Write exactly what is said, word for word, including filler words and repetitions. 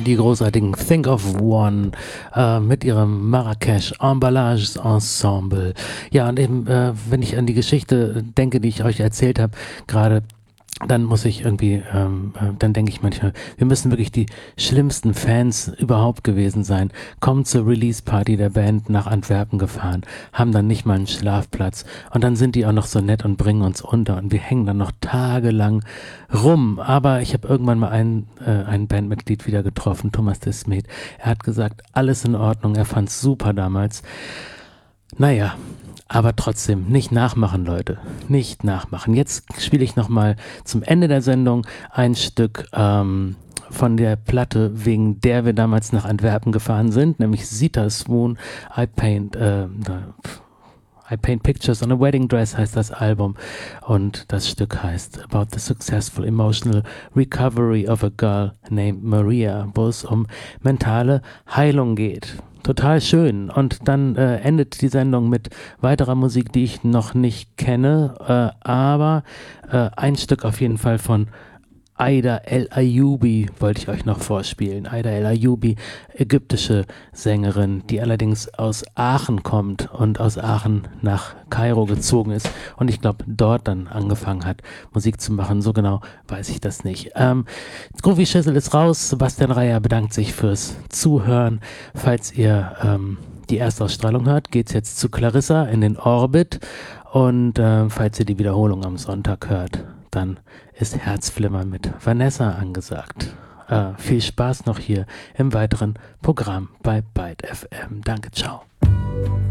die großartigen Think of One äh, mit ihrem Marrakesch Emballage Ensemble. Ja, und eben, äh, wenn ich an die Geschichte denke, die ich euch erzählt habe, gerade, dann muss ich irgendwie, ähm, äh, dann denke ich manchmal, wir müssen wirklich die schlimmsten Fans überhaupt gewesen sein. Kommen zur Release-Party der Band nach Antwerpen gefahren, haben dann nicht mal einen Schlafplatz und dann sind die auch noch so nett und bringen uns unter und wir hängen dann noch tagelang rum. Aber ich habe irgendwann mal ein, äh, ein Bandmitglied wieder getroffen, Thomas de Smet. Er hat gesagt, alles in Ordnung, er fand's super damals. Naja, aber trotzdem, nicht nachmachen, Leute. Nicht nachmachen. Jetzt spiele ich nochmal zum Ende der Sendung ein Stück ähm, von der Platte, wegen der wir damals nach Antwerpen gefahren sind, nämlich Zita Swoon, I Paint, äh, I Paint Pictures on a Wedding Dress heißt das Album und das Stück heißt About the Successful Emotional Recovery of a Girl Named Maria, wo es um mentale Heilung geht. Total schön. Und dann äh, endet die Sendung mit weiterer Musik, die ich noch nicht kenne, äh, aber äh, ein Stück auf jeden Fall von Aida El Ayoubi wollte ich euch noch vorspielen. Aida El Ayoubi, ägyptische Sängerin, die allerdings aus Aachen kommt und aus Aachen nach Kairo gezogen ist und ich glaube dort dann angefangen hat, Musik zu machen. So genau weiß ich das nicht. Ähm, Groovy Schissel ist raus. Sebastian Reier bedankt sich fürs Zuhören. Falls ihr ähm, die Erstausstrahlung hört, geht's jetzt zu Clarissa in den Orbit und äh, falls ihr die Wiederholung am Sonntag hört, dann ist Herzflimmer mit Vanessa angesagt. Äh, viel Spaß noch hier im weiteren Programm bei Byte F M. Danke, ciao.